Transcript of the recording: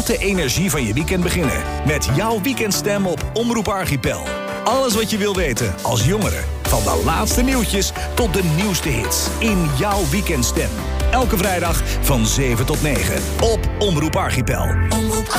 de energie van je weekend beginnen. Met jouw weekendstem op Omroep Archipel. Alles wat je wil weten als jongere. Van de laatste nieuwtjes tot de nieuwste hits. In jouw weekendstem. Elke vrijdag van 7 tot 9 op Omroep Archipel.